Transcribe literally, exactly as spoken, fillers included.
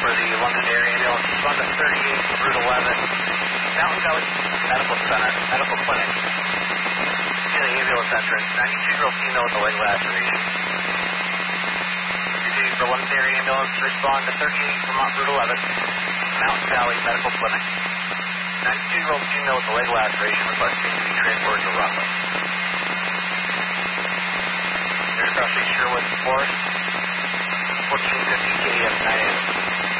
for the London area ambulance. Respond to thirty-eight, Route eleven, Mountain Valley Medical Center, Medical Clinic. To the ambulance entrance, ninety-two-year-old female with a leg laceration. Continuing for London area ambulance, respond to thirty-eight, Vermont Route eleven, Mountain Valley Medical Clinic. ninety-two-year-old female with a leg laceration requesting to be transported to Rockland. Across the Sherwood Forest, fourteen fifty K D F nine A M.